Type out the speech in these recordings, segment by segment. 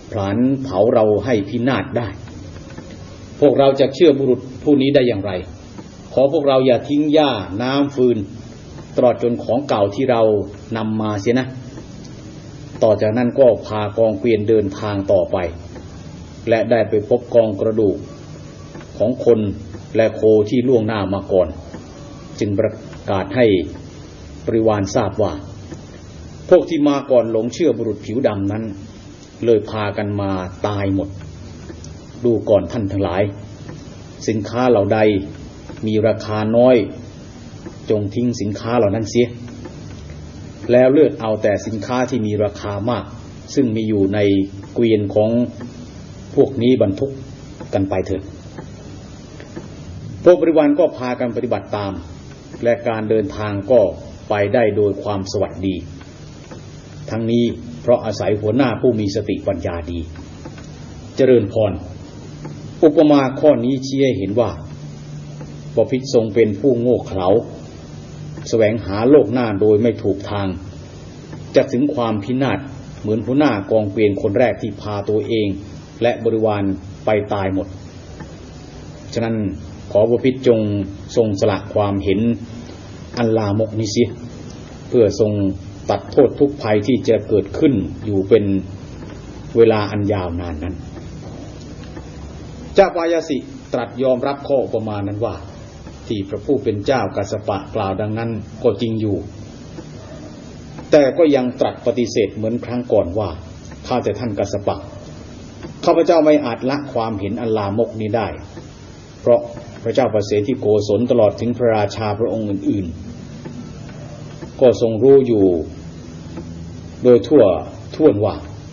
ผลาญเผาเราให้พินาศได้พวกเราจะเชื่อบุรุษผู้นี้ได้อย่างไรขอพวกเราอย่าทิ้งหญ้าน้ำฟืนตลอดจนของเก่าที่เรานำมาเสียนะต่อจากนั้นก็พากองเกวียนเดินทางต่อไปและได้ไปพบกองกระดูกของคนและโคที่ล่วงหน้ามาก่อนจึงประกาศให้บริวารทราบว่าพวกที่มาก่อนหลงเชื่อบุรุษผิวดำนั้นเลยพากันมาตายหมดดูก่อนท่านทั้งหลายสินค้าเหล่าใดมีราคาน้อยจงทิ้งสินค้าเหล่านั้นเสียแล้วเลือกเอาแต่สินค้าที่มีราคามากซึ่งมีอยู่ในเกวียนของพวกนี้บรรทุกกันไปเถิดพวกบริวารก็พากันปฏิบัติตามและการเดินทางก็ไปได้โดยความสวัสดีทั้งนี้เพราะอาศัยหัวหน้าผู้มีสติปัญญาดีเจริญพรอุปมาข้อนี้ชี้ให้เห็นว่าบพิตรทรงเป็นผู้โง่เขลาแสวงหาโลกหน้าโดยไม่ถูกทางจะถึงความพินาศเหมือนหัวหน้ากองเกวียนคนแรกที่พาตัวเองและบริวารไปตายหมดฉะนั้นขอบพิตรจงทรงสละความเห็นอันลามกนี้เสียเพื่อทรงตัดโทษทุกภัยที่จะเกิดขึ้นอยู่เป็นเวลาอันยาวนานนั้นเจ้าปายาสิตรัสยอมรับข้ออุปมานั้นว่าที่พระผู้เป็นเจ้ากัสสปะกล่าวดังนั้นก็จริงอยู่แต่ก็ยังตรัสปฏิเสธเหมือนครั้งก่อนว่าข้าแต่ท่านกัสสปะข้าพเจ้าไม่อาจละความเห็นอันลามกนี้ได้เพราะพระเจ้าประเสฐีโกศลตลอดถึงพระราชาพระองค์อื่นๆก็ทรงรู้อยู่โดยทั่วว่า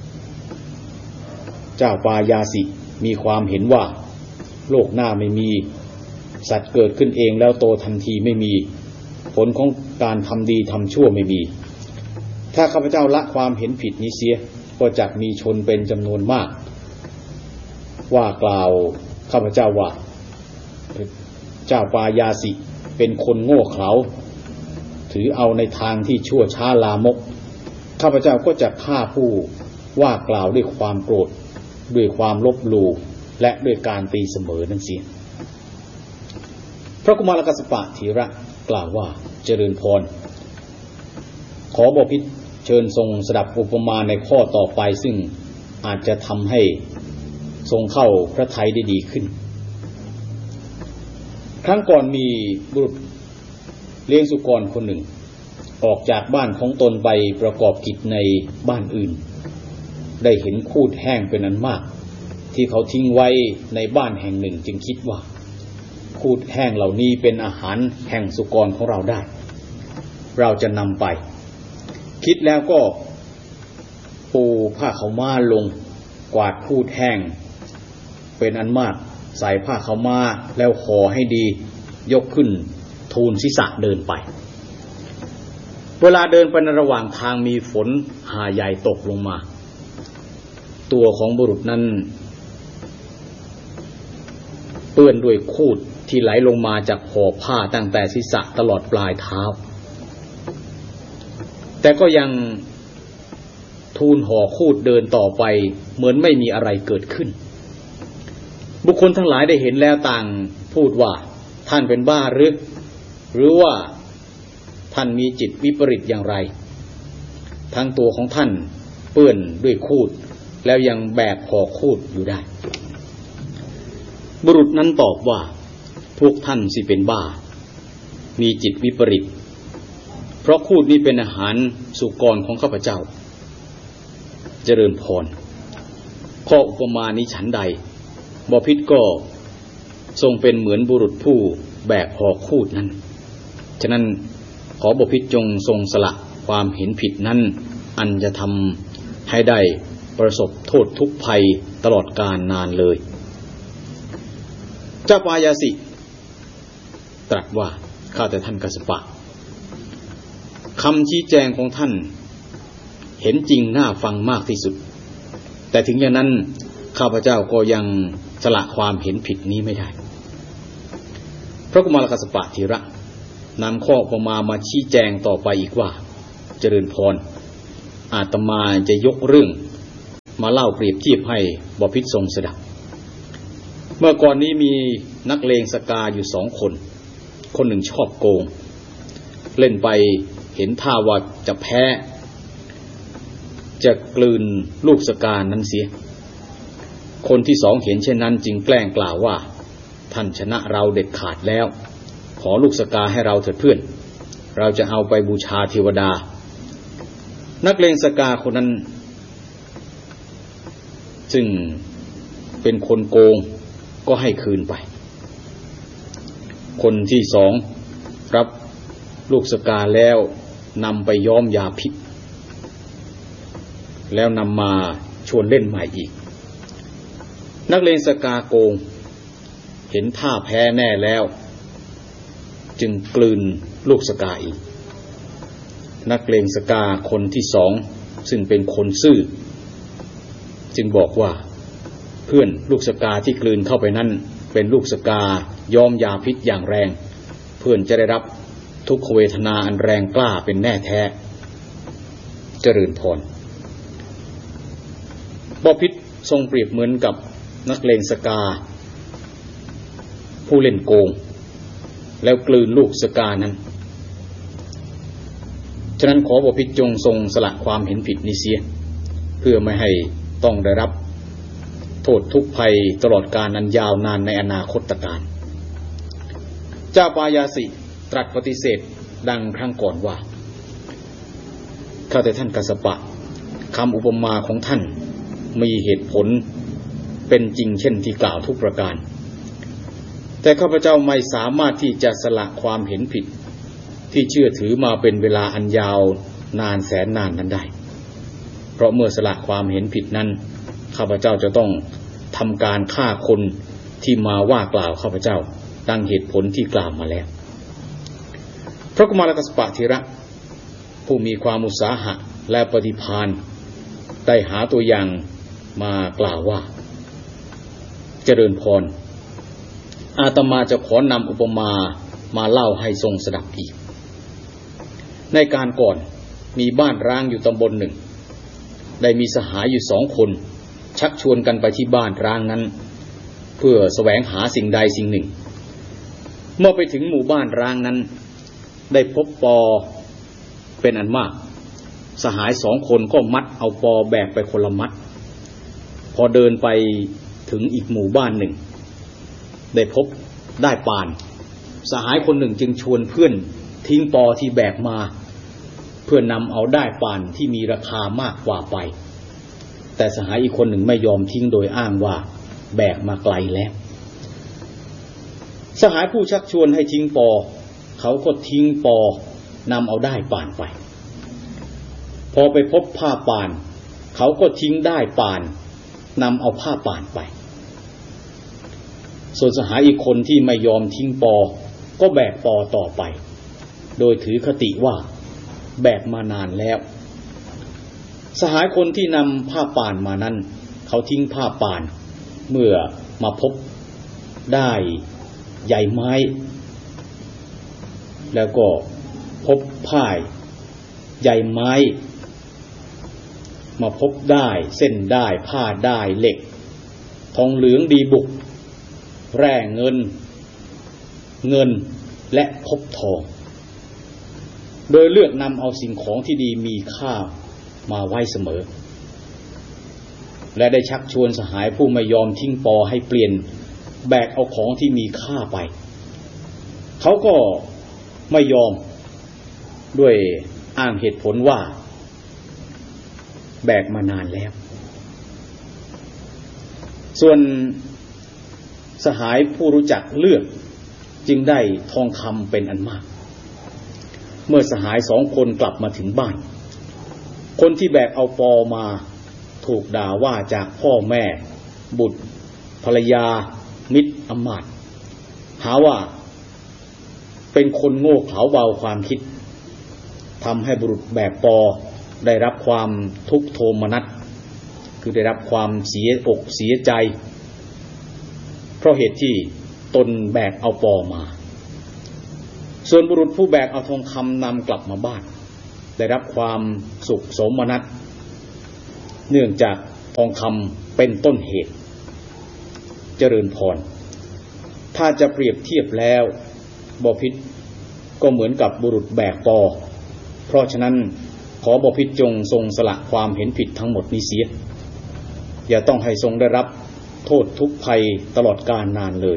เจ้าปายาสิมีความเห็นว่าโลกหน้าไม่มีสัตว์เกิดขึ้นเองแล้วโตทันทีไม่มีผลของการทำดีทำชั่วไม่มีถ้าข้าพเจ้าละความเห็นผิดนี้เสียก็จะมีชนเป็นจำนวนมากว่ากล่าวข้าพเจ้าว่าเจ้าปายาสิเป็นคนโง่เขลาถือเอาในทางที่ชั่วช้าลามกข้าพเจ้าก็จะฆ่าผู้ว่ากล่าวด้วยความโกรธด้วยความลบหลู่และด้วยการตีเสมอนั่นเสียพระกุมารกัสสปะเถระกล่าวว่าเจริญพรขอบพิตรเชิญทรงสดับอุปมาในข้อต่อไปซึ่งอาจจะทำให้ทรงเข้าพระทัยได้ดีขึ้นครั้งก่อนมีบุรุษเลี้ยงสุกรคนหนึ่งออกจากบ้านของตนไปประกอบกิจในบ้านอื่นได้เห็นคูดแห้งเป็นอันมากที่เขาทิ้งไว้ในบ้านแห่งหนึ่งจึงคิดว่าคูดแห้งเหล่านี้เป็นอาหารแห่งสุกรของเราได้เราจะนำไปคิดแล้วก็ปูผ้าขาวม้าลงกวาดคูดแห้งเป็นอันมากใส่ผ้าขาวม้าแล้วห่อให้ดียกขึ้นทูลศีรษะเดินไปเวลาเดินไปในระหว่างทางมีฝนหาใหญ่ตกลงมาตัวของบุรุษนั้นเปื้อนด้วยคูดที่ไหลลงมาจากห่อผ้าตั้งแต่ศีรษะตลอดปลายเท้าแต่ก็ยังทูลห่อคูดเดินต่อไปเหมือนไม่มีอะไรเกิดขึ้นบุคคลทั้งหลายได้เห็นแล้วต่างพูดว่าท่านเป็นบ้าหรือว่าท่านมีจิตวิปริตอย่างไรทั้งตัวของท่านเปื้อนด้วยคูดแล้วยังแบกห่อคูดอยู่ได้บุรุษนั้นตอบว่าพวกท่านสิเป็นบ้ามีจิตวิปริตเพราะคูดนี้เป็นอาหารสุกรของข้าพเจ้าเจริญพรข้ออุปมานี้ฉันใดบพิตรก็ทรงเป็นเหมือนบุรุษผู้แบกห่อคูดนั้นฉะนั้นขอบพิตรจงทรงสละความเห็นผิดนั้นอันจะทำให้ได้ประสบโทษทุกภัยตลอดกาลนานเลยเจ้าปายาสิตรัสว่าข้าแต่ท่านกัสสปะคำชี้แจงของท่านเห็นจริงน่าฟังมากที่สุดแต่ถึงอย่างนั้นข้าพเจ้าก็ยังสละความเห็นผิดนี้ไม่ได้พระกุมารกัสสปะเถระนำข้ออุปมามาชี้แจงต่อไปอีกว่าเจริญพรอาตมาจะยกเรื่องมาเล่าเปรียบเทียบให้บพิตรทรงสดับเมื่อก่อนนี้มีนักเลงสกาอยู่2 คนคนหนึ่งชอบโกงเล่นไปเห็นท่าว่าจะแพ้จะกลืนลูกสกานั้นเสียคนที่2เห็นเช่นนั้นจึงแกล้งกล่าวว่าท่านชนะเราเด็ดขาดแล้วขอลูกสกาให้เราเถิดเพื่อนเราจะเอาไปบูชาเทวดานักเลงสกาคนนั้นจึงเป็นคนโกงก็ให้คืนไปคนที่2รับลูกสกาแล้วนำไปย้อมยาพิษแล้วนำมาชวนเล่นใหม่อีกนักเลงสกาโกงเห็นท่าแพ้แน่แล้วจึงกลืนลูกสกาอีกนักเลงสกาคนที่2ซึ่งเป็นคนซื่อจึงบอกว่าเพื่อนลูกสกาที่กลืนเข้าไปนั้นเป็นลูกสกาย้อมยาพิษอย่างแรงเพื่อนจะได้รับทุกขเวทนาอันแรงกล้าเป็นแน่แท้เจริญพรบพิตรทรงเปรียบเหมือนกับนักเลงสกาผู้เล่นโกงแล้วกลืนลูกสกานั้นฉะนั้นขอบพิตรจงทรงสละความเห็นผิดนี้เสียเพื่อไม่ให้ต้องได้รับโทษทุกข์ภัยตลอดกาลอันยาวนานในอนาคตการเจ้าปายาสิตรัสปฏิเสธดังครั้งก่อนว่าข้าแต่ท่านกัสสปะคำอุปมาของท่านมีเหตุผลเป็นจริงเช่นที่กล่าวทุกประการแต่ข้าพเจ้าไม่สามารถที่จะสละความเห็นผิดที่เชื่อถือมาเป็นเวลาอันยาวนานแสนนานนั้นได้เพราะเมื่อสละความเห็นผิดนั้นข้าพเจ้าจะต้องทำการฆ่าคนที่มาว่ากล่าวข้าพเจ้าดังเหตุผลที่กล่าวมาแล้วพระกุมารกัสสปะเถระผู้มีความอุตสาหะและปฏิภาณได้หาตัวอย่างมากล่าวว่าเจริญพรอาตมาจะขอนำอุปมามาเล่าให้ทรงสดับอีกในการก่อนมีบ้านร้างอยู่ตำบลหนึ่งได้มีสหายอยู่2 คนชักชวนกันไปที่บ้านร้างนั้นเพื่อแสวงหาสิ่งใดสิ่งหนึ่งเมื่อไปถึงหมู่บ้านร้างนั้นได้พบปอเป็นอันมากสหาย2 คนก็มัดเอาปอแบกไปคนละมัดพอเดินไปถึงอีกหมู่บ้านหนึ่งได้พบได้ป่านสหายคนหนึ่งจึงชวนเพื่อนทิ้งปอที่แบกมาเพื่อนำเอาได้ป่านที่มีราคามากกว่าไปแต่สหายอีกคนหนึ่งไม่ยอมทิ้งโดยอ้างว่าแบกมาไกลแล้วสหายผู้ชักชวนให้ทิ้งปอเขาก็ทิ้งปอนำเอาได้ป่านไปพอไปพบผ้าป่านเขาก็ทิ้งได้ป่านนำเอาผ้าป่านไปส่วนสหายอีกคนที่ไม่ยอมทิ้งปอก็แบกปอต่อไปโดยถือคติว่าแบกมานานแล้วสหายคนที่นำผ้าป่านมานั้นเขาทิ้งผ้าป่านเมื่อมาพบได้ใยไม้แล้วก็พบผ้าใยไม้มาพบได้เส้นได้ผ้าได้เหล็กทองเหลืองดีบุกแร่เงินและพบทองโดยเลือกนำเอาสิ่งของที่ดีมีค่ามาไว้เสมอและได้ชักชวนสหายผู้ไม่ยอมทิ้งปอให้เปลี่ยนแบกเอาของที่มีค่าไปเขาก็ไม่ยอมด้วยอ้างเหตุผลว่าแบกมานานแล้วส่วนสหายผู้รู้จักเลือกจึงได้ทองคำเป็นอันมากเมื่อสหาย2 คนกลับมาถึงบ้านคนที่แบกเอาปอมาถูกด่าว่าจากพ่อแม่บุตรภรรยามิตรอมาตย์หาว่าเป็นคนโง่เขลาเบาความคิดทำให้บุรุษแบกปอได้รับความทุกข์โทมนัสคือได้รับความเสียอกเสียใจเพราะเหตุที่ตนแบกเอาปอมาส่วนบุรุษผู้แบกเอาทองคำนำกลับมาบ้านได้รับความสุขโสมนัสเนื่องจากทองคำเป็นต้นเหตุเจริญพรถ้าจะเปรียบเทียบแล้วบพิตรก็เหมือนกับบุรุษแบกปอเพราะฉะนั้นขอบพิตรจงทรงสละความเห็นผิดทั้งหมดนี้เสียอย่าต้องให้ทรงได้รับโทษทุกข์ภัยตลอดกาลนานเลย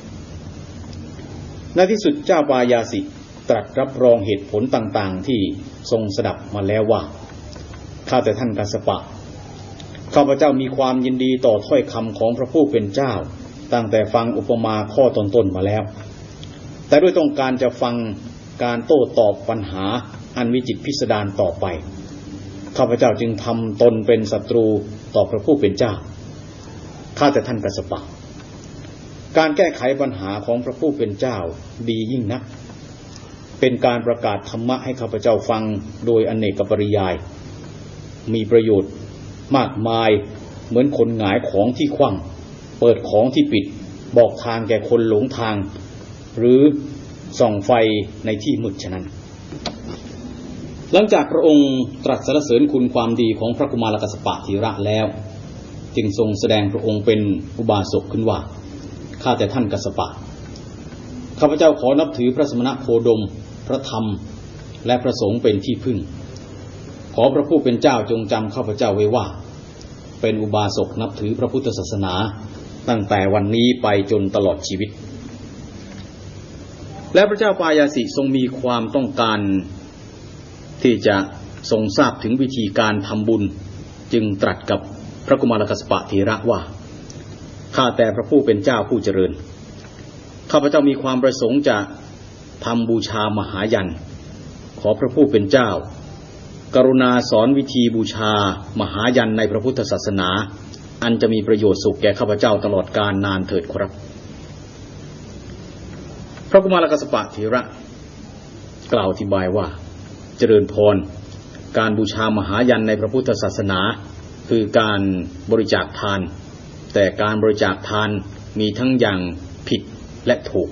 ในที่สุดเจ้าปายาสิตรัสรับรองเหตุผลต่างๆที่ทรงสดับมาแล้วว่าข้าแต่ท่านกัสสปะข้าพเจ้ามีความยินดีต่อถ้อยคำของพระผู้เป็นเจ้าตั้งแต่ฟังอุปมาข้อต้นๆมาแล้วแต่ด้วยต้องการจะฟังการโต้ตอบปัญหาอันวิจิตรพิสดารต่อไปข้าพเจ้าจึงทำตนเป็นศัตรูต่อพระผู้เป็นเจ้าข้าแต่ท่านกัสสปะการแก้ไขปัญหาของพระผู้เป็นเจ้าดียิ่งนักเป็นการประกาศธรรมะให้ข้าพเจ้าฟังโดยอเนกปริยายมีประโยชน์มากมายเหมือนคนหงายของที่คว่ำเปิดของที่ปิดบอกทางแก่คนหลงทางหรือส่องไฟในที่มืดฉะนั้นหลังจากพระองค์ตรัสสรรเสริญคุณความดีของพระกุมารกัสสปะธีระแล้วจึงทรงแสดงพระองค์เป็นอุบาสกขึ้นว่าข้าแต่ท่านกัสสปะข้าพเจ้าขอนับถือพระสมณโคดมพระธรรมและพระสงฆ์เป็นที่พึ่งขอพระผู้เป็นเจ้าจงจำข้าพเจ้าไว้ว่าเป็นอุบาสกนับถือพระพุทธศาสนาตั้งแต่วันนี้ไปจนตลอดชีวิตและพระเจ้าปายาสิทรงมีความต้องการที่จะทรงทราบถึงวิธีการทำบุญจึงตรัสกับพระกุมารกัสสปะเถระว่าข้าแต่พระผู้เป็นเจ้าผู้เจริญข้าพเจ้ามีความประสงค์จะทำบูชามหายันขอพระผู้เป็นเจ้ากรุณาสอนวิธีบูชามหายันในพระพุทธศาสนาอันจะมีประโยชน์สุขแก่ข้าพเจ้าตลอดกาลนานเถิดครับพระกุมารกัสสปะเถระกล่าวอธิบายว่าเจริญพรการบูชามหายันในพระพุทธศาสนาคือการบริจาคทานแต่การบริจาคทานมีทั้งอย่างผิดและถูก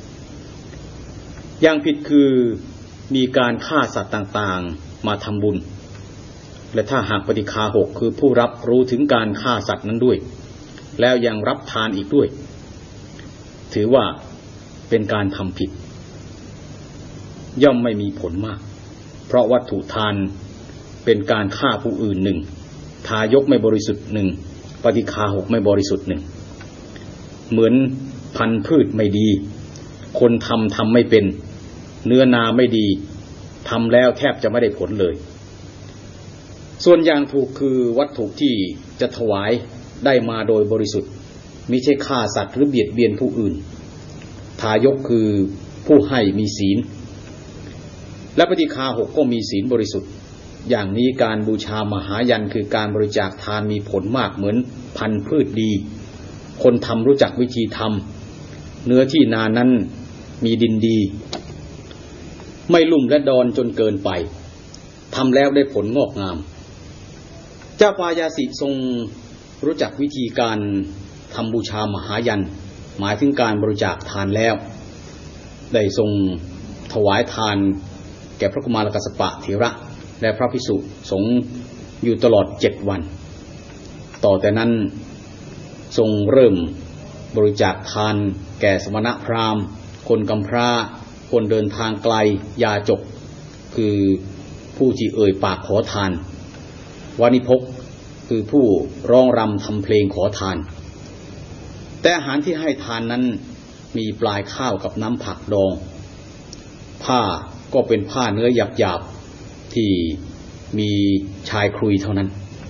อย่างผิดคือมีการฆ่าสัตว์ต่างๆมาทำบุญและถ้าหากปฏิฆาหกคือผู้รับรู้ถึงการฆ่าสัตว์นั้นด้วยแล้วยังรับทานอีกด้วยถือว่าเป็นการทำผิดย่อมไม่มีผลมากเพราะวัตถุทานเป็นการฆ่าผู้อื่นหนึ่งทายกไม่บริสุทธิ์หนึ่งปฏิฆาหกไม่บริสุทธิ์หนึ่งเหมือนพันธุ์พืชไม่ดีคนทำไม่เป็นเนื้อนาไม่ดีทำแล้วแทบจะไม่ได้ผลเลยส่วนอย่างถูกคือวัตถุที่จะถวายได้มาโดยบริสุทธิ์มิใช่ฆ่าสัตว์หรือเบียดเบียนผู้อื่นทายกคือผู้ให้มีศีลและปฏิฆาหกก็มีศีลบริสุทธิ์อย่างนี้การบูชามหายันคือการบริจาคทานมีผลมากเหมือนพันธุ์พืชดีคนทำรู้จักวิธีทำเนื้อที่นานั้นมีดินดีไม่ลุ่มและดอนจนเกินไปทำแล้วได้ผลงอกงามเจ้าปายาสิทรงรู้จักวิธีการทำบูชามหายันหมายถึงการบริจาคทานแล้วได้ทรงถวายทานแก่พระกุมารกัสสปะเถระและพระภิกษุสงฆ์อยู่ตลอด7 วันต่อแต่นั้นทรงเริ่มบริจาคทานแก่สมณพราหมณ์คนกำพร้าคนเดินทางไกลยาจกคือผู้ที่เอ่ยปากขอทานวานิพกคือผู้ร้องรำทำเพลงขอทานแต่อาหารที่ให้ทานนั้นมีปลายข้าวกับน้ำผักดองผ้าก็เป็นผ้าเนื้อหยาบๆที่มีชายครุยเท่านั้น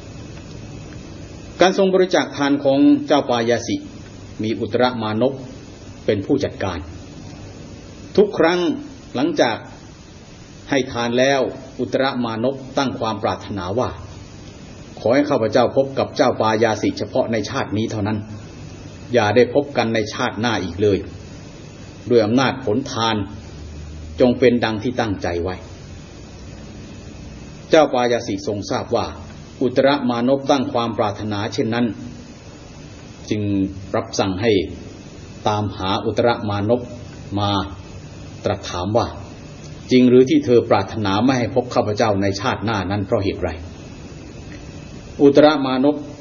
การทรงบริจาคทานของเจ้าปายาสิมีอุตรมานพเป็นผู้จัดการทุกครั้งหลังจากให้ทานแล้วอุตรมานพตั้งความปรารถนาว่าขอให้ข้าพเจ้าพบกับเจ้าปายาสิเฉพาะในชาตินี้เท่านั้นอย่าได้พบกันในชาติหน้าอีกเลยด้วยอำนาจผลทานจงเป็นดังที่ตั้งใจไว้เจ้าปายาสิทรงทราบว่าอุตรมานพตั้งความปรารถนาเช่นนั้นจึงรับสั่งให้ตามหาอุตรมานพมาตรัสถามว่าจริงหรือที่เธอปรารถนาไม่ให้พบข้าพเจ้าในชาติหน้านั้นเพราะเหตุไรอุตรมานพ